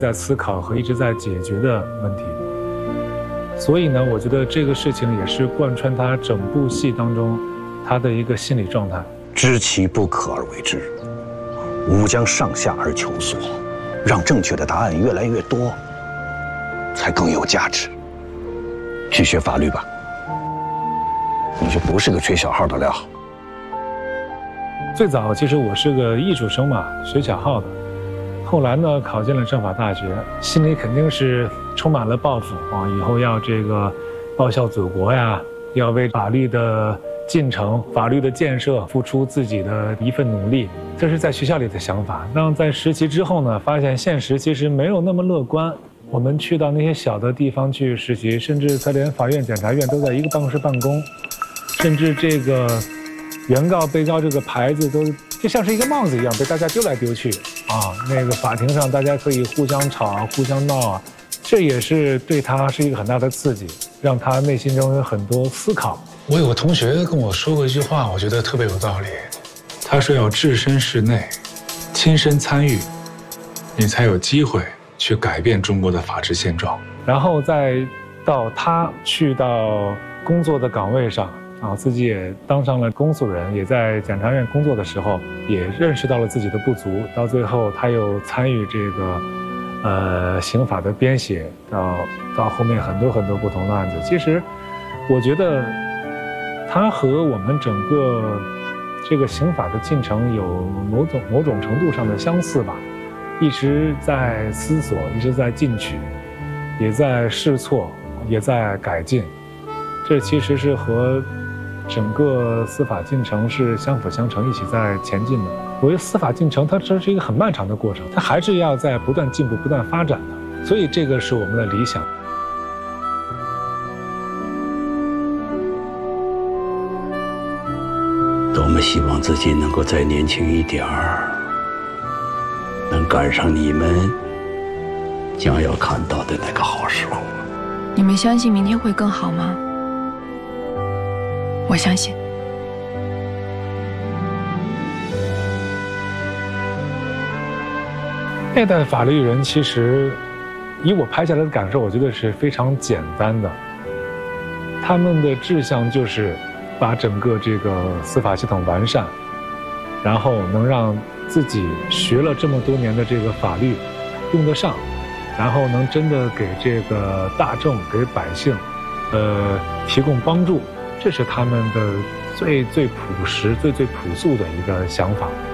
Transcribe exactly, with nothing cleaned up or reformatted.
在思考和一直在解决的问题。所以呢，我觉得这个事情也是贯穿他整部戏当中他的一个心理状态。 知其不可而为之，吾将上下而求索，让正确的答案越来越多，才更有价值。去学法律吧，你就不是个吹小号的料。 最早其实我是个艺术生嘛，学小号的。后来呢，考进了政法大学，心里肯定是充满了抱负啊，以后要这个报效祖国呀，要为法律的进程、法律的建设付出自己的一份努力。这是在学校里的想法。那在实习之后呢，发现现实其实没有那么乐观。我们去到那些小的地方去实习，甚至他连法院、检察院都在一个办公室办公，甚至这个原告、被告这个牌子都就像是一个帽子一样被大家丢来丢去啊。那个法庭上大家可以互相吵啊、互相闹啊，这也是对他是一个很大的刺激，让他内心中有很多思考。 我有个同学跟我说过一句话，我觉得特别有道理。他说要置身事内，亲身参与，你才有机会去改变中国的法治现状。 然后再到他去到工作的岗位上啊，自己也当上了公诉人，也在检察院工作的时候，也认识到了自己的不足。到最后，他又参与这个呃刑法的编写，到到后面很多很多不同的案子。其实，我觉得他和我们整个这个刑法的进程有某种某种程度上的相似吧。一直在思索，一直在进取，也在试错，也在改进。这其实是和整个司法进程是相辅相成，一起在前进的。我觉得司法进程它这是一个很漫长的过程，它还是要在不断进步、不断发展的。所以这个是我们的理想。 多么希望自己能够再年轻一点儿。能赶上你们将要看到的那个好时候。 你们相信明天会更好吗？我相信。 那代法律人其实，以我拍下来的感受，我觉得是非常简单的。他们的志向就是把整个这个司法系统完善，然后能让自己学了这么多年的这个法律用得上，然后能真的给这个大众、给百姓，呃，提供帮助，这是他们的最最朴实、最最朴素的一个想法。